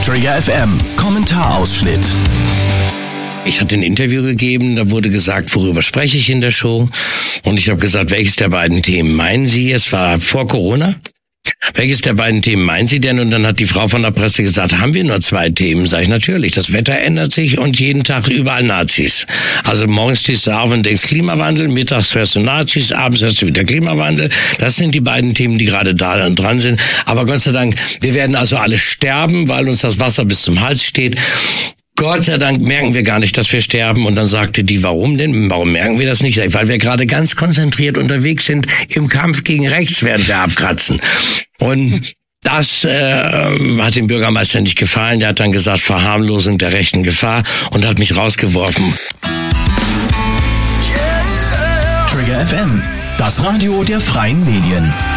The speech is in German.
Trigger FM Kommentarausschnitt. Ich hatte ein Interview gegeben, da wurde gesagt, worüber spreche ich in der Show? Und ich habe gesagt, welches der beiden Themen meinen Sie? Es war vor Corona. Welches der beiden Themen meinen Sie denn? Und dann hat die Frau von der Presse gesagt, haben wir nur 2 Themen? Sag ich, natürlich, das Wetter ändert sich und jeden Tag überall Nazis. Also morgens stehst du auf und denkst Klimawandel, mittags hörst du Nazis, abends hörst du wieder Klimawandel. Das sind die beiden Themen, die gerade da und dran sind. Aber Gott sei Dank, wir werden also alle sterben, weil uns das Wasser bis zum Hals steht. Gott sei Dank merken wir gar nicht, dass wir sterben. Und dann sagte die, warum denn? Warum merken wir das nicht? Weil wir gerade ganz konzentriert unterwegs sind im Kampf gegen rechts, während wir abkratzen. Und das hat dem Bürgermeister nicht gefallen. Der hat dann gesagt, Verharmlosung der rechten Gefahr und hat mich rausgeworfen. Trigger FM, das Radio der freien Medien.